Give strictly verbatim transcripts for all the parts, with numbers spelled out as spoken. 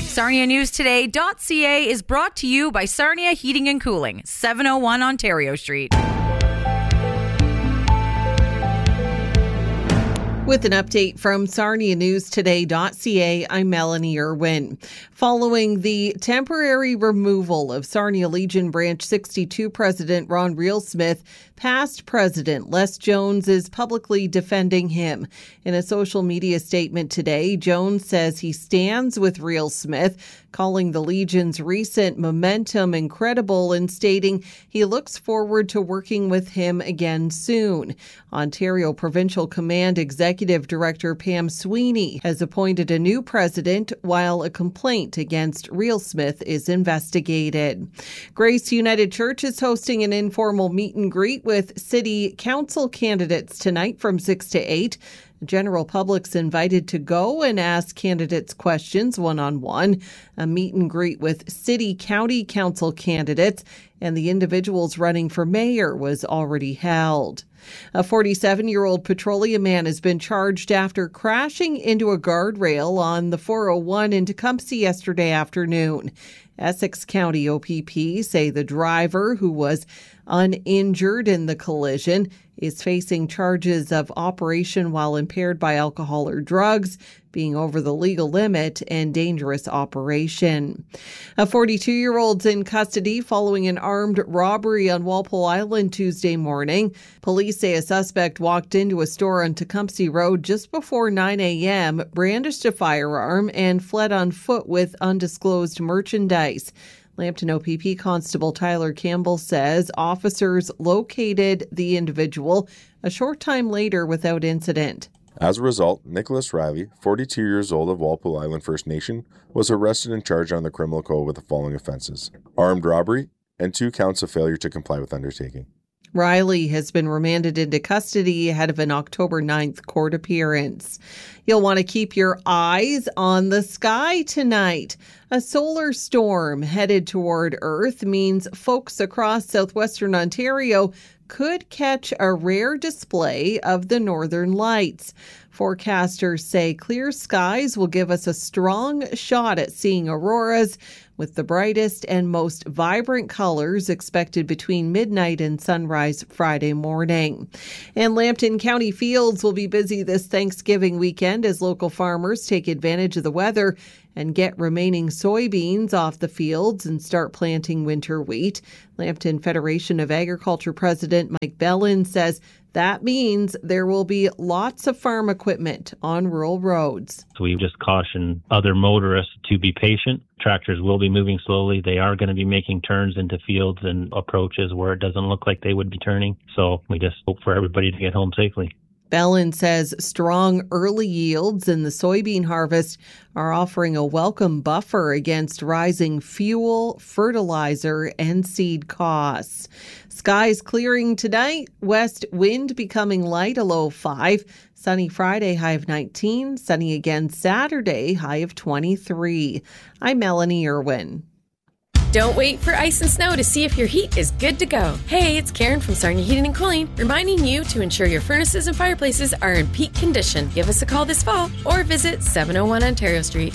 Sarnia News Today dot C A is brought to you by Sarnia Heating and Cooling, seven oh one Ontario Street. With an update from Sarnia News Today dot C A, I'm Melanie Irwin. Following the temporary removal of Sarnia Legion Branch sixty-two President Ron Reelsmith, past President Les Jones is publicly defending him. In a social media statement today, Jones says he stands with Reelsmith, calling the Legion's recent momentum incredible and stating he looks forward to working with him again soon. Ontario Provincial Command Executive Director Pam Sweeney has appointed a new president while a complaint against Reelsmith is investigated. Grace United Church is hosting an informal meet and greet with city council candidates tonight from six to eight. The general public's invited to go and ask candidates questions one-on-one. A meet and greet with city county council candidates and the individuals running for mayor was already held. A forty-seven-year-old petroleum man has been charged after crashing into a guardrail on the four oh one in Tecumseh yesterday afternoon. Essex County O P P say the driver, who was uninjured in the collision, is facing charges of operation while impaired by alcohol or drugs, being over the legal limit, and dangerous operation. A forty-two-year-old's in custody following an armed robbery on Walpole Island Tuesday morning. Police say a suspect walked into a store on Tecumseh Road just before nine a.m., brandished a firearm, and fled on foot with undisclosed merchandise. Lambton O P P Constable Tyler Campbell says officers located the individual a short time later without incident. As a result, Nicholas Riley, forty-two years old of Walpole Island First Nation, was arrested and charged on the criminal code with the following offenses: armed robbery and two counts of failure to comply with undertaking. Riley has been remanded into custody ahead of an October ninth court appearance. You'll want to keep your eyes on the sky tonight. A solar storm headed toward Earth means folks across southwestern Ontario could catch a rare display of the northern lights. Forecasters say clear skies will give us a strong shot at seeing auroras, with the brightest and most vibrant colors expected between midnight and sunrise Friday morning. And Lambton County fields will be busy this Thanksgiving weekend as local farmers take advantage of the weather and get remaining soybeans off the fields and start planting winter wheat. Lambton Federation of Agriculture President Mike Bellin says that means there will be lots of farm equipment on rural roads. So we just caution other motorists to be patient. Tractors will be moving slowly. They are going to be making turns into fields and approaches where it doesn't look like they would be turning. So we just hope for everybody to get home safely. Bellin says strong early yields in the soybean harvest are offering a welcome buffer against rising fuel, fertilizer, and seed costs. Skies clearing tonight, west wind becoming light, a low of five. Sunny Friday, high of nineteen. Sunny again Saturday, high of twenty-three. I'm Melanie Irwin. Don't wait for ice and snow to see if your heat is good to go. Hey, it's Karen from Sarnia Heating and Cooling, reminding you to ensure your furnaces and fireplaces are in peak condition. Give us a call this fall or visit seven oh one Ontario Street.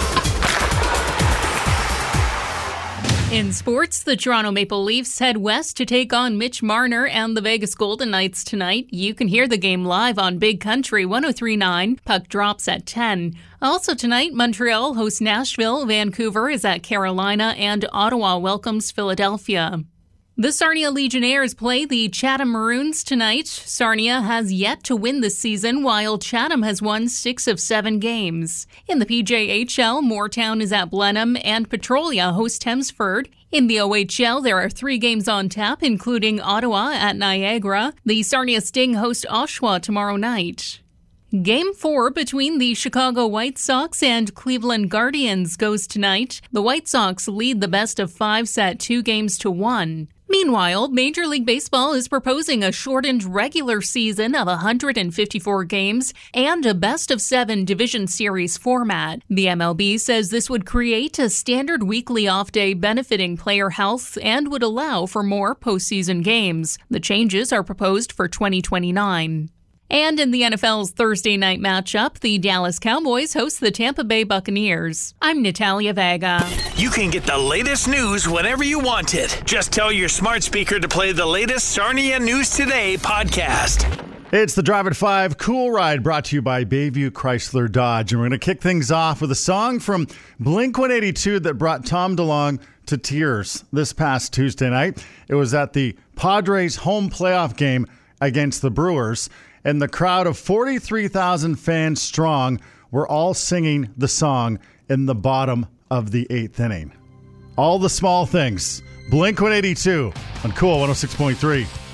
In sports, the Toronto Maple Leafs head west to take on Mitch Marner and the Vegas Golden Knights tonight. You can hear the game live on Big Country one oh three point nine. Puck drops at ten. Also tonight, Montreal hosts Nashville, Vancouver is at Carolina, and Ottawa welcomes Philadelphia. The Sarnia Legionnaires play the Chatham Maroons tonight. Sarnia has yet to win this season, while Chatham has won six of seven games. In the P J H L, Moortown is at Blenheim and Petrolia host Hemsford. In the O H L, there are three games on tap, including Ottawa at Niagara. The Sarnia Sting host Oshawa tomorrow night. Game four between the Chicago White Sox and Cleveland Guardians goes tonight. The White Sox lead the best of five set two games to one. Meanwhile, Major League Baseball is proposing a shortened regular season of one hundred fifty-four games and a best-of-seven division series format. The M L B says this would create a standard weekly off day benefiting player health and would allow for more postseason games. The changes are proposed for twenty twenty-nine. And in the N F L's Thursday night matchup, the Dallas Cowboys host the Tampa Bay Buccaneers. I'm Natalia Vega. You can get the latest news whenever you want it. Just tell your smart speaker to play the latest Sarnia News Today podcast. It's the Drive at five Cool Ride, brought to you by Bayview Chrysler Dodge. And we're going to kick things off with a song from Blink one eighty-two that brought Tom DeLonge to tears this past Tuesday night. It was at the Padres home playoff game against the Brewers, and the crowd of forty-three thousand fans strong were all singing the song in the bottom of the eighth inning. All the small things. Blink one eighty-two on Cool one oh six point three.